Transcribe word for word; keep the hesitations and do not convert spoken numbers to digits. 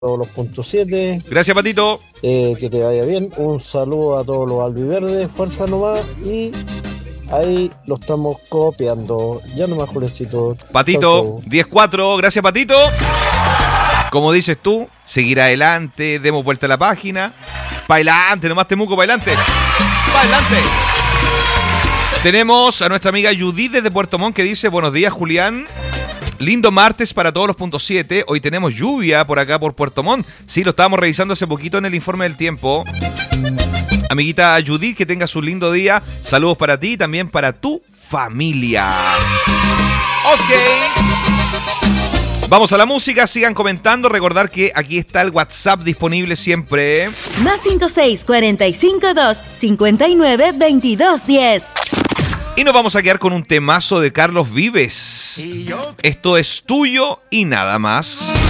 todos los puntos siete. Gracias, Patito. Eh, que te vaya bien. Un saludo a todos los albiverdes. Fuerza nomás. Y ahí lo estamos copiando. Ya nomás, Julecito. Patito, diez cuatro. Gracias, Patito. Como dices tú, seguir adelante. Demos vuelta a la página. Pa' adelante, nomás Temuco, pa' adelante. Pa' adelante. Tenemos a nuestra amiga Judith desde Puerto Montt que dice: buenos días, Julián. Lindo martes para todos los puntos siete. Hoy tenemos lluvia por acá por Puerto Montt. Sí, lo estábamos revisando hace poquito en el informe del tiempo. Amiguita Judith, que tengas un lindo día. Saludos para ti y también para tu familia. Ok. Vamos a la música, sigan comentando. Recordar que aquí está el WhatsApp disponible siempre. Más cinco seis cuatro cinco dos cinco nueve veintidós diez. Y nos vamos a quedar con un temazo de Carlos Vives. Esto es tuyo y nada más.